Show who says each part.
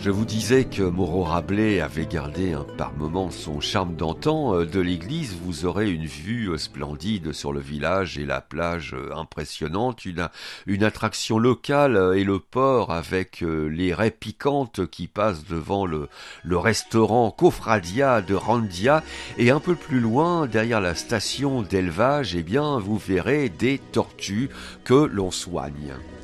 Speaker 1: Je vous disais que Moreau Rabelais avait gardé par moments son charme d'antan. De l'église, vous aurez une vue splendide sur le village et la plage impressionnante, une attraction locale et le port avec les raies piquantes qui passent devant le restaurant Cofradia de Randia, et un peu plus loin, derrière la station d'élevage, eh bien, vous verrez des tortues que l'on soigne.